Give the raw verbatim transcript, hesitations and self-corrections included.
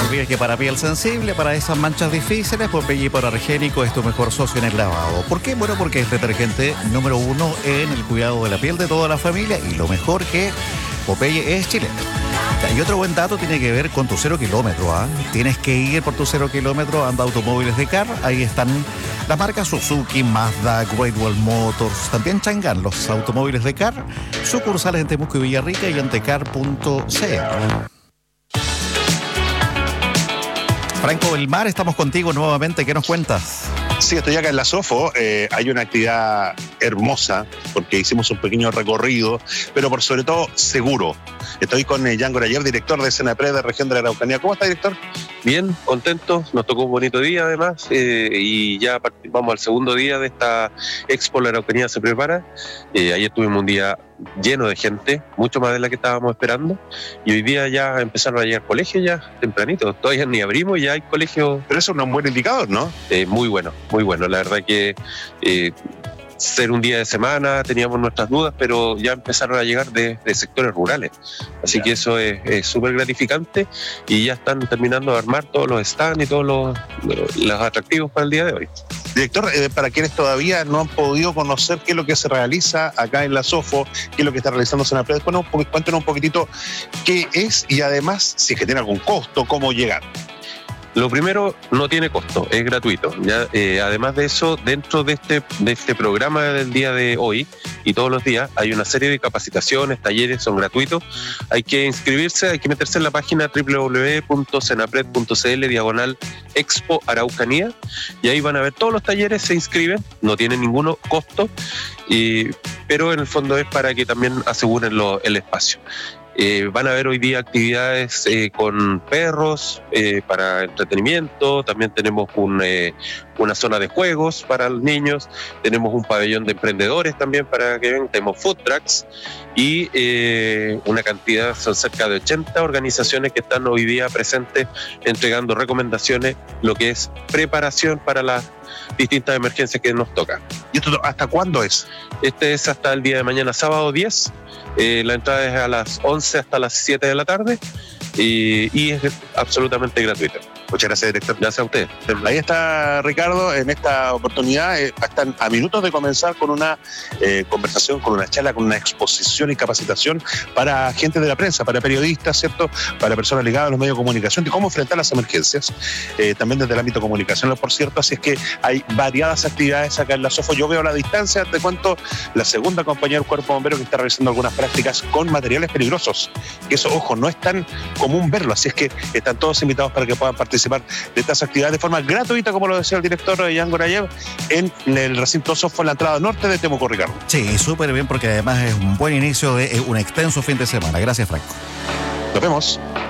olvides que para piel sensible, para esas manchas difíciles, Popeye Hipoalergénico es tu mejor socio en el lavado. ¿Por qué? Bueno, porque es detergente número uno en el cuidado de la piel de toda la familia y lo mejor que Popeye es chileno. Y otro buen dato tiene que ver con tu cero kilómetro. ¿eh? Tienes que ir por tu cero kilómetro, anda Automóviles de Car. Ahí están las marcas Suzuki, Mazda, Great Wall Motors, también Chang'an, los automóviles de Car, sucursales en Temuco y Villarrica y en tecar punto c l. Franco Belmar, estamos contigo nuevamente. ¿Qué nos cuentas? Sí, estoy acá en la Sofo. Eh, hay una actividad hermosa porque hicimos un pequeño recorrido, pero por sobre todo seguro. Estoy con eh, Jan Gorayev, director de Senapred de Región de la Araucanía. ¿Cómo está, director? Bien, contento. Nos tocó un bonito día además eh, y ya vamos al segundo día de esta Expo La Araucanía se prepara. Eh, ayer tuvimos un día lleno de gente, mucho más de la que estábamos esperando, y hoy día ya empezaron a llegar colegios ya tempranito, todavía ni abrimos y ya hay colegios. Pero eso es un buen indicador, ¿no? Eh, muy bueno, muy bueno, la verdad que eh, ser un día de semana teníamos nuestras dudas, pero ya empezaron a llegar de, de sectores rurales, así ya. que eso es súper gratificante y ya están terminando de armar todos los stands y todos los, los, los atractivos para el día de hoy. Director, eh, para quienes todavía no han podido conocer qué es lo que se realiza acá en la Sofo, qué es lo que está realizando Senapred, bueno, cuéntenos un poquitito qué es y además, si es que tiene algún costo, cómo llegar. Lo primero, no tiene costo, es gratuito. ¿ya? Eh, además de eso, dentro de este, de este programa del día de hoy y todos los días, hay una serie de capacitaciones, talleres, son gratuitos. Hay que inscribirse, hay que meterse en la página doble u doble u doble u punto senapred punto c l diagonal Expo Araucanía y ahí van a ver todos los talleres, se inscriben, no tienen ningún costo, y, pero en el fondo es para que también aseguren lo, el espacio. Eh, van a haber hoy día actividades eh, con perros eh, para entretenimiento, también tenemos un, eh, una zona de juegos para los niños, tenemos un pabellón de emprendedores también para que vean, tenemos food trucks y eh, una cantidad, son cerca de ochenta organizaciones que están hoy día presentes entregando recomendaciones, lo que es preparación para las distintas emergencias que nos tocan. ¿Y esto hasta cuándo es? Este es hasta el día de mañana, sábado diez. Eh, la entrada es a las once hasta las siete de la tarde y, y es absolutamente gratuita. Muchas gracias, director. Gracias a usted. Ahí está Ricardo, en esta oportunidad eh, están a minutos de comenzar con una eh, conversación, con una charla, con una exposición y capacitación para gente de la prensa, para periodistas, ¿cierto? Para personas ligadas a los medios de comunicación, de cómo enfrentar las emergencias, eh, también desde el ámbito comunicacional, por cierto, así es que hay variadas actividades acá en la Sofo. Yo veo a la distancia, te cuento, la segunda compañía del Cuerpo Bombero que está realizando algunas prácticas con materiales peligrosos, que eso, ojo, no es tan común verlo, así es que están todos invitados para que puedan participar de estas actividades de forma gratuita, como lo decía el director Jan Gorayev, en el recinto Sofo en la entrada norte de Temuco, Ricardo. Sí, súper bien, porque además es un buen inicio de un extenso fin de semana. Gracias, Franco. Nos vemos.